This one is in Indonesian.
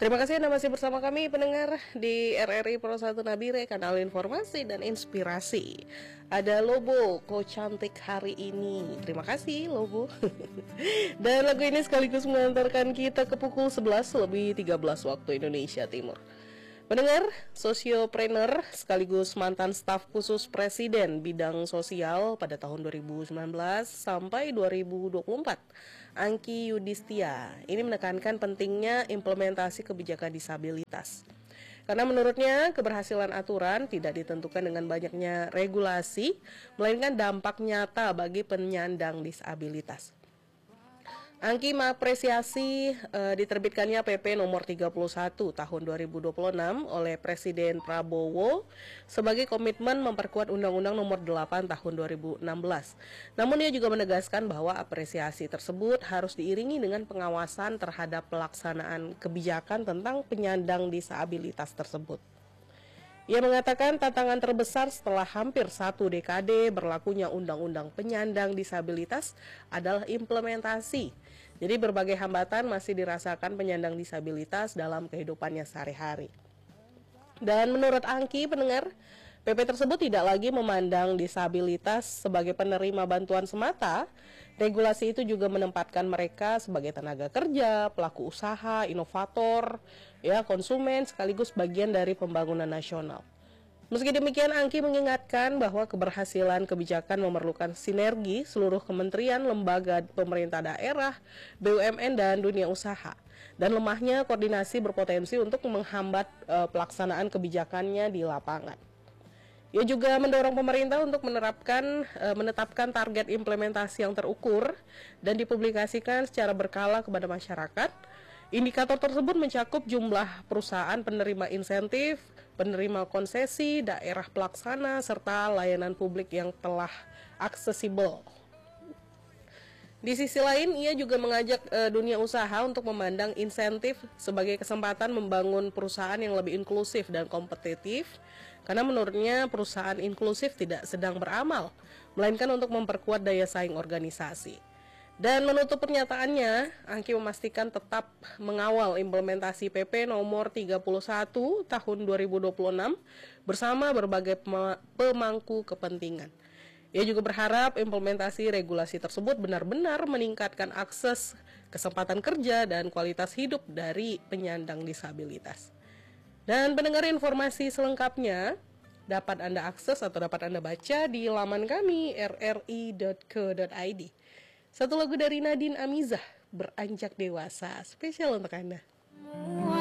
Terima kasih Anda masih bersama kami pendengar di RRI Pro 1 Nabire, kanal informasi dan inspirasi. Ada Lobo, kok cantik hari ini. Terima kasih Lobo. Dan lagu ini sekaligus mengantarkan kita ke pukul 11 lebih 13 waktu Indonesia Timur. Pendengar, sosiopreneur sekaligus mantan staf khusus Presiden bidang sosial pada tahun 2019 sampai 2024, Angki Yudhistia ini menekankan pentingnya implementasi kebijakan disabilitas. Karena menurutnya keberhasilan aturan tidak ditentukan dengan banyaknya regulasi, melainkan dampak nyata bagi penyandang disabilitas. Angki mengapresiasi diterbitkannya PP nomor 31 tahun 2026 oleh Presiden Prabowo sebagai komitmen memperkuat Undang-Undang nomor 8 tahun 2016. Namun ia juga menegaskan bahwa apresiasi tersebut harus diiringi dengan pengawasan terhadap pelaksanaan kebijakan tentang penyandang disabilitas tersebut. Ia mengatakan tantangan terbesar setelah hampir 1 dekade berlakunya Undang-Undang Penyandang Disabilitas adalah implementasi. Jadi berbagai hambatan masih dirasakan penyandang disabilitas dalam kehidupannya sehari-hari. Dan menurut Angki, pendengar, PP tersebut tidak lagi memandang disabilitas sebagai penerima bantuan semata. Regulasi itu juga menempatkan mereka sebagai tenaga kerja, pelaku usaha, inovator, konsumen sekaligus bagian dari pembangunan nasional. Meski demikian, Angki mengingatkan bahwa keberhasilan kebijakan memerlukan sinergi seluruh kementerian, lembaga pemerintah daerah, BUMN, dan dunia usaha. Dan lemahnya koordinasi berpotensi untuk menghambat pelaksanaan kebijakannya di lapangan. Ia juga mendorong pemerintah untuk menetapkan target implementasi yang terukur dan dipublikasikan secara berkala kepada masyarakat. Indikator tersebut mencakup jumlah perusahaan penerima insentif, penerima konsesi, daerah pelaksana, serta layanan publik yang telah aksesibel. Di sisi lain, ia juga mengajak dunia usaha untuk memandang insentif sebagai kesempatan membangun perusahaan yang lebih inklusif dan kompetitif, karena menurutnya perusahaan inklusif tidak sedang beramal, melainkan untuk memperkuat daya saing organisasi. Dan menutup pernyataannya, Angki memastikan tetap mengawal implementasi PP nomor 31 tahun 2026 bersama berbagai pemangku kepentingan. Ia juga berharap implementasi regulasi tersebut benar-benar meningkatkan akses, kesempatan kerja, dan kualitas hidup dari penyandang disabilitas. Dan pendengar, informasi selengkapnya dapat Anda akses atau dapat Anda baca di laman kami rri.co.id. Satu lagu dari Nadine Amizah, Beranjak Dewasa, spesial untuk Anda.